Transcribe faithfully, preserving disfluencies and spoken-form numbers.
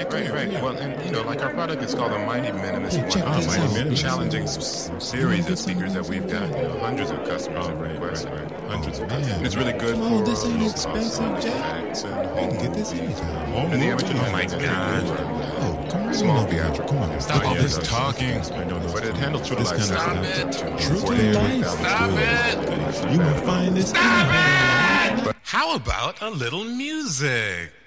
Yeah, right, right. yeah. Well, and you know, like our product is called the Mighty Minimalist. Yeah, check One of this the out. most Minimalist. challenging s- series of speakers that we've got. You know, hundreds of customers Oh, have right, requested. right, right. Hundreds Oh, of man. customers. And it's really good Come for on, this ain't low expensive, cost Jack. effects and We home can get this movies. anytime. And Home the movie. original Oh, my thing that God. it did, Oh, come on. small Come on. theatrical. Come on. Stop all this talking. I know, but it handles true to This life. kind of stuff. stuff. To True to forty-three life. thousand Stop students. it. You will find this. How about a little music?